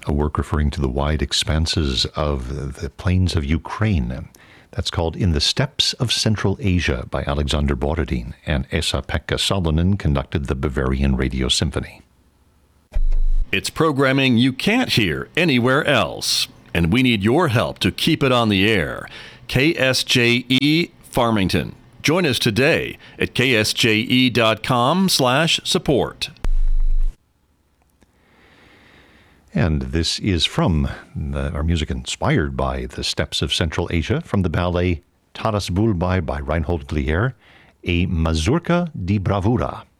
a work referring to the wide expanses of the plains of Ukraine. That's called In the Steppes of Central Asia by Alexander Borodin, and Esa-Pekka Salonen conducted the Bavarian Radio Symphony. It's programming you can't hear anywhere else, and we need your help to keep it on the air. KSJE Farmington. Join us today at ksje.com/support. And this is from our music inspired by the steppes of Central Asia, from the ballet Taras Bulbai by Reinhold Glier, a mazurka di bravura.